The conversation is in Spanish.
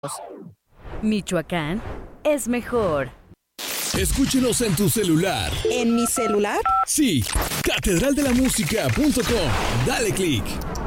Michoacán es mejor. Escúchenos en tu celular. ¿En mi celular? Sí, catedraldelamusica.com. Dale click.